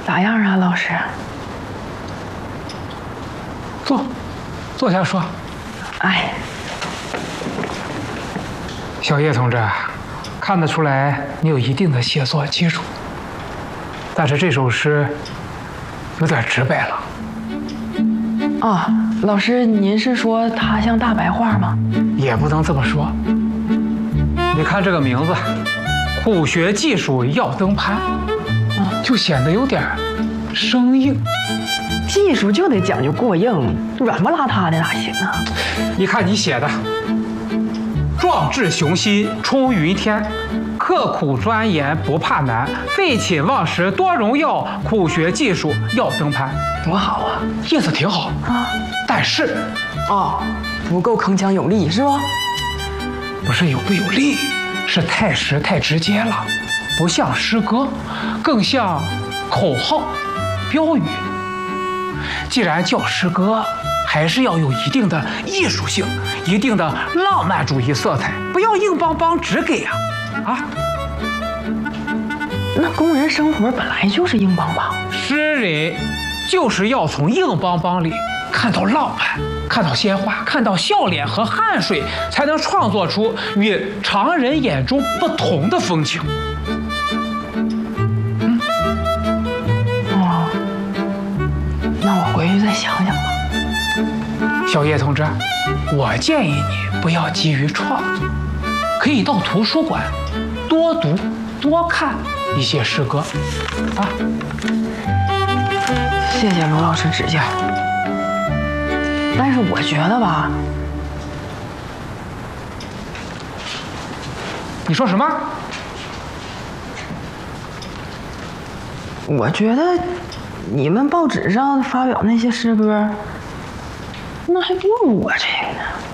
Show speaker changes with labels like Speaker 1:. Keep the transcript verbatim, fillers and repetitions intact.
Speaker 1: 咋样啊，老师？
Speaker 2: 坐，坐下说。
Speaker 1: 哎，
Speaker 2: 小叶同志，看得出来你有一定的写作基础，但是这首诗有点直白了。
Speaker 1: 啊，老师，您是说它像大白话吗？
Speaker 2: 也不能这么说。你看这个名字，苦学技术要登攀，啊，就显得有点生硬。
Speaker 1: 技术就得讲究过硬，软不拉塌的哪行啊？
Speaker 2: 你看你写的，壮志雄心冲云天，刻苦钻研不怕难，废寝忘食多荣耀，苦学技术要登攀，
Speaker 1: 多好啊！
Speaker 2: 意思挺好
Speaker 1: 啊，
Speaker 2: 但是，
Speaker 1: 哦，不够铿锵有力是吧？
Speaker 2: 不是有不有力，是太实太直接了，不像诗歌，更像口号、标语。既然叫诗歌，还是要有一定的艺术性，一定的浪漫主义色彩，不要硬邦邦只给啊啊！
Speaker 1: 那工人生活本来就是硬邦邦，
Speaker 2: 诗人就是要从硬邦邦里看到浪漫，看到鲜花，看到笑脸和汗水，才能创作出与常人眼中不同的风情。
Speaker 1: 嗯，哦，那我回去再想想吧。
Speaker 2: 小叶同志，我建议你不要急于创作，可以到图书馆多读多看一些诗歌啊。
Speaker 1: 谢谢卢老师指教。但是我觉得吧，
Speaker 2: 你说什么？
Speaker 1: 我觉得你们报纸上发表那些诗歌，那还不如我这个呢。